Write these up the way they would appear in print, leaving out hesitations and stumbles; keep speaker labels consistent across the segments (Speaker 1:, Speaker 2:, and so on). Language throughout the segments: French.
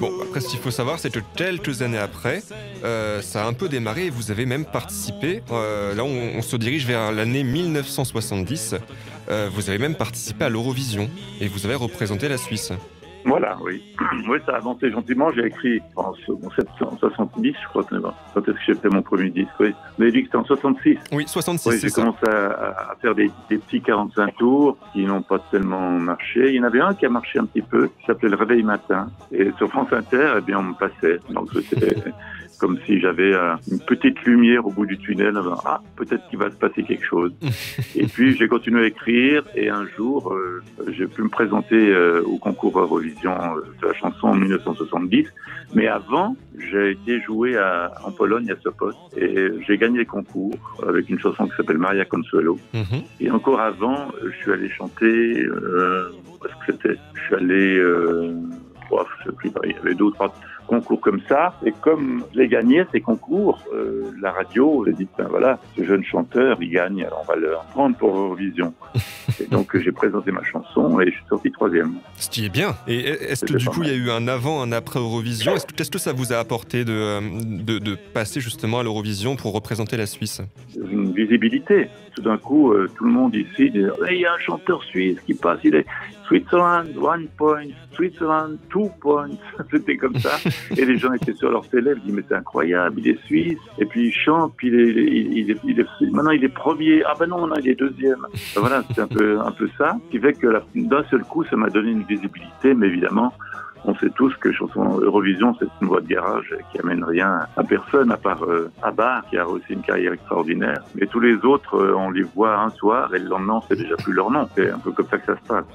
Speaker 1: Bon, après, ce qu'il faut savoir, c'est que quelques années après, ça a un peu démarré et vous avez même participé. Là, on se dirige vers l'année 1970. Vous avez même participé à l'Eurovision et vous avez représenté la Suisse.
Speaker 2: Voilà, oui. Oui, ça a avancé gentiment. J'ai écrit en 1970, je crois, quand est-ce que j'ai fait mon premier disque, oui. Mais dit que c'était en 66.
Speaker 1: Oui, 66,
Speaker 2: Oui,
Speaker 1: c'est
Speaker 2: j'ai
Speaker 1: ça.
Speaker 2: commencé à faire des petits 45 tours qui n'ont pas tellement marché. Il y en avait un qui a marché un petit peu, qui s'appelait Le Réveil Matin. Et sur France Inter, eh bien, on me passait. Donc, c'était comme si j'avais une petite lumière au bout du tunnel. Ah, peut-être qu'il va se passer quelque chose. Et puis, j'ai continué à écrire. Et un jour, j'ai pu me présenter au concours Eurovision de la chanson en 1970. Mais avant, j'ai été joué en Pologne, à Sopot. Et j'ai gagné le concours avec une chanson qui s'appelle Maria Consuelo.
Speaker 1: Mhm.
Speaker 2: Et encore avant, je suis allé chanter... où est-ce que c'était ? Je suis allé... je sais plus, il y avait 2 ou 3 concours comme ça. Et comme je l'ai gagné, ces concours, la radio, j'ai dit, ben voilà, ce jeune chanteur, il gagne, alors on va le prendre pour Eurovision. Et donc, j'ai présenté ma chanson et je suis sorti 3e.
Speaker 1: Ce qui est bien. Et est-ce que du coup, il y a eu un avant, un après Eurovision ? Qu'est-ce que ça vous a apporté de passer justement à l'Eurovision pour représenter la Suisse ?
Speaker 2: Une visibilité. Tout d'un coup, tout le monde ici dit hey, il y a un chanteur suisse qui passe, il est Switzerland, 1 point, Switzerland, 2 points. C'était comme ça. Et les gens étaient sur leur télé, ils disaient mais c'est incroyable, il est suisse. Et puis il chante, puis maintenant il est premier. Ah ben non, il est 2e. Ben voilà, c'est un peu ça. Ce qui fait que d'un seul coup, ça m'a donné une visibilité, mais évidemment, on sait tous que chanson Eurovision, c'est une voix de garage qui amène rien à personne, à part Abba, qui a aussi une carrière extraordinaire. Mais tous les autres, on les voit un soir et le lendemain, c'est déjà plus leur nom. C'est un peu comme ça que ça se passe.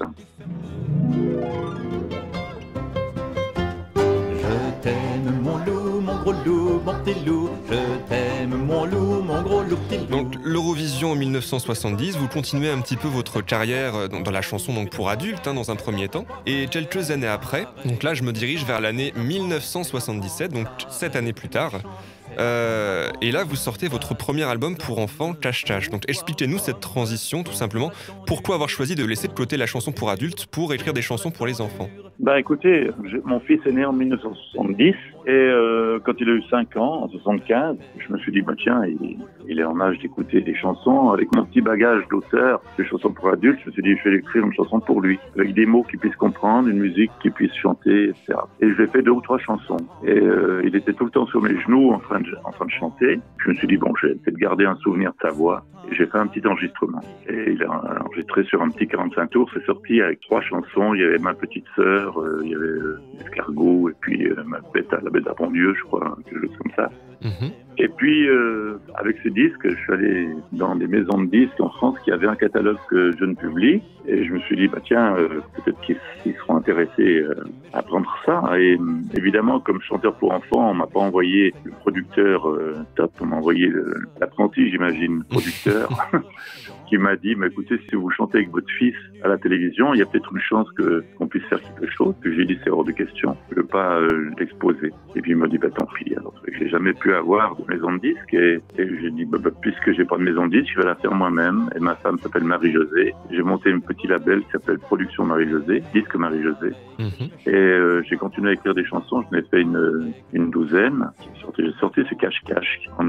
Speaker 3: Je t'aime mon loup, mon gros loup, mon petit loup. Je t'aime mon loup, mon gros loup, petit loup.
Speaker 1: Donc l'Eurovision en 1970, vous continuez un petit peu votre carrière dans la chanson donc pour adultes dans un premier temps. Et quelques années après, donc là je me dirige vers l'année 1977, donc 7 années plus tard. Et là vous sortez votre premier album pour enfants, Cache Cache. Donc expliquez-nous cette transition tout simplement. Pourquoi avoir choisi de laisser de côté la chanson pour adultes pour écrire des chansons pour les enfants ?
Speaker 2: Bah écoutez, mon fils est né en 1970 et quand il a eu 5 ans, en 75, je me suis dit bah tiens, il est en âge d'écouter des chansons avec mon petit bagage d'auteur, des chansons pour adultes. Je me suis dit je vais écrire une chanson pour lui avec des mots qu'il puisse comprendre, une musique qu'il puisse chanter, etc. Et je lui ai fait 2 ou 3 chansons et il était tout le temps sur mes genoux en train de chanter. Je me suis dit bon, je vais peut-être garder un souvenir de sa voix. Et j'ai fait un petit enregistrement et il a enregistré sur un petit 45 tours. C'est sorti avec 3 chansons. Il y avait Ma Petite Sœur, il y avait Escargot et puis La Bête à Bon Dieu, je crois, quelque chose comme ça.
Speaker 1: Mhm.
Speaker 2: Et puis, avec ce disque, je suis allé dans des maisons de disques en France qui avaient un catalogue jeune public. Et je me suis dit, bah tiens, peut-être qu'ils seront intéressés à prendre ça. Et évidemment, comme chanteur pour enfants, on m'a pas envoyé le producteur top, on m'a envoyé l'apprenti, j'imagine, le producteur, qui m'a dit, mais écoutez, si vous chantez avec votre fils à la télévision, il y a peut-être une chance qu'on puisse faire quelque chose. Puis j'ai dit, c'est hors de question, je ne veux pas l'exposer. Et puis il m'a dit, bah tant pis. Alors, j'ai jamais pu avoir de maison de disques et j'ai dit, bah, puisque j'ai pas de maison de disques, je vais la faire moi-même. Et ma femme s'appelle Marie-Josée. J'ai monté un petit label qui s'appelle Production Marie-Josée, Disque Marie-Josée.
Speaker 1: Mhm.
Speaker 2: Et j'ai continué à écrire des chansons, je n'ai fait une douzaine. J'ai sorti ce Cache-Cache en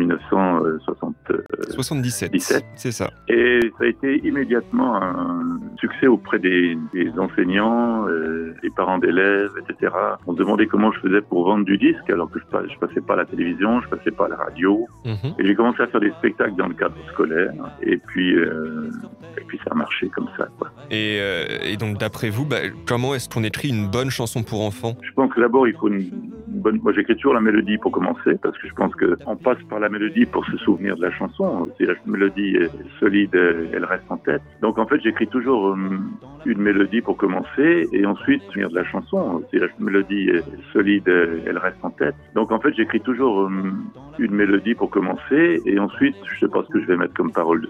Speaker 2: 1977.
Speaker 1: 77, c'est ça.
Speaker 2: Et ça a été immédiatement un succès auprès des enseignants, des parents d'élèves, etc. On se demandait comment je faisais pour vendre du disque alors que je passais pas à la télévision, je passais pas à la radio.
Speaker 1: Mhm.
Speaker 2: Et j'ai commencé à faire des spectacles dans le cadre scolaire. Et puis ça a marché comme ça, quoi.
Speaker 1: Et donc d'après vous, comment est-ce qu'on écrit une bonne chanson pour enfants ?
Speaker 2: Je pense que d'abord il faut une bonne... Moi j'écris toujours la mélodie pour commencer parce que je pense qu'on passe par la mélodie pour se souvenir de la chanson. Si la mélodie est solide, elle reste en tête. Donc en fait j'écris toujours une mélodie pour commencer et ensuite souvenir de la chanson. Si la mélodie est solide, elle reste en tête. Donc en fait j'écris toujours une mélodie pour commencer et ensuite je sais pas ce que je vais mettre comme parole